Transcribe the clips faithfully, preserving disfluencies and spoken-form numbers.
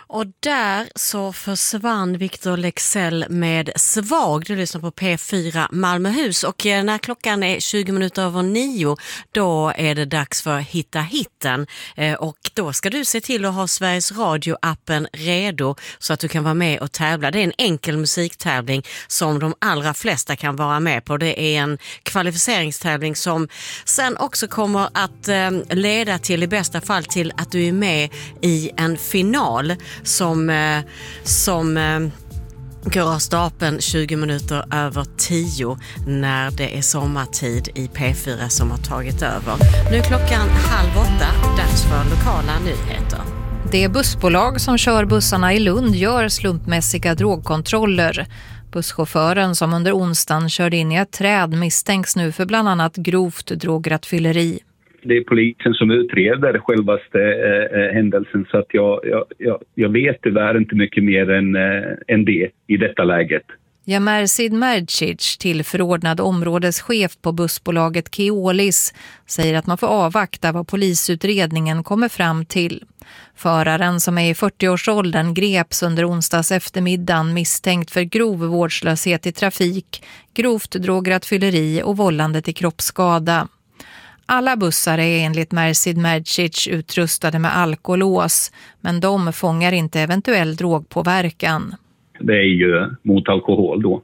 Och där så försvann Victor Leksell med Svag. Du lyssnar på P fyra Malmöhus och när klockan är tjugo minuter över nio då är det dags för Hitta hitten. Och då ska du se till att ha Sveriges Radio-appen redo så att du kan vara med och tävla. Det är en enkel musiktävling som de allra flesta kan vara med på. Det är en kvalificeringstävling som sen också kommer att leda till i bästa fall till att du är med i en final som, eh, som eh, går av stapeln tjugo minuter över tio när det är sommartid i P fyra som har tagit över. Nu är klockan halv åtta, dags för lokala nyheter. Det bussbolag som kör bussarna i Lund gör slumpmässiga drogkontroller. Busschauffören som under onsdagen körde in i ett träd misstänks nu för bland annat grovt drograttfylleri. Det är polisen som utreder självaste eh, händelsen så att jag, jag, jag vet tyvärr inte mycket mer än, eh, än det i detta läget. Ja, Mersid Mercic, tillförordnad områdeschef på bussbolaget Keolis, säger att man får avvakta vad polisutredningen kommer fram till. Föraren som är i fyrtioårsåldern greps under onsdags eftermiddagen misstänkt för grov vårdslöshet i trafik, grovt drograttfylleri och vållande till kroppsskada. Alla bussar är enligt Mersid Mercic utrustade med alkolås, men de fångar inte eventuell drogpåverkan. Det är ju mot alkohol då.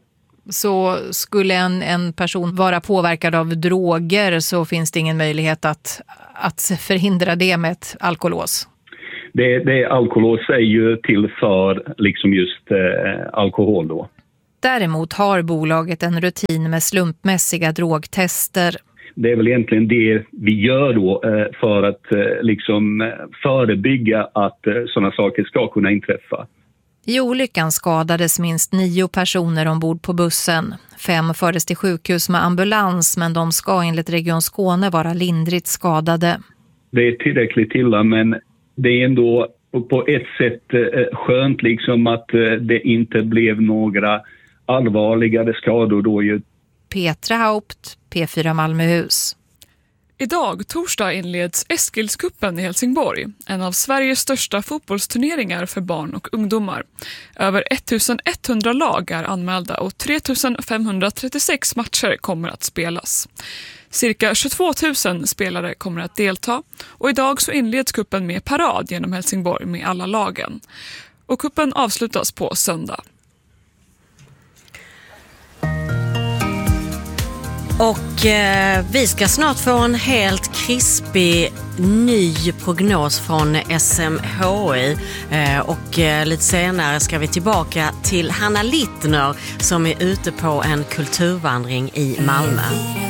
Så skulle en, en person vara påverkad av droger så finns det ingen möjlighet att, att förhindra det med ett alkolås? Det, det alkolås är ju till för liksom just eh, alkohol då. Däremot har bolaget en rutin med slumpmässiga drogtester. Det är väl egentligen det vi gör då för att liksom förebygga att sådana saker ska kunna inträffa. I olyckan skadades minst nio personer ombord på bussen. Fem fördes till sjukhus med ambulans, men de ska enligt Region Skåne vara lindrigt skadade. Det är tillräckligt illa, men det är ändå på ett sätt skönt liksom att det inte blev några allvarligare skador då ju. Petra Haupt, P fyra Malmöhus. Idag, torsdag, inleds Eskilskuppen i Helsingborg, en av Sveriges största fotbollsturneringar för barn och ungdomar. Över ettusen lag är anmälda och tre tusen femhundratrettiosex matcher kommer att spelas. Cirka tjugotvåtusen spelare kommer att delta och idag så inleds kuppen med parad genom Helsingborg med alla lagen. Och kuppen avslutas på söndag. Och eh, vi ska snart få en helt krispig ny prognos från S M H I eh, och eh, lite senare ska vi tillbaka till Hanna Littner som är ute på en kulturvandring i Malmö.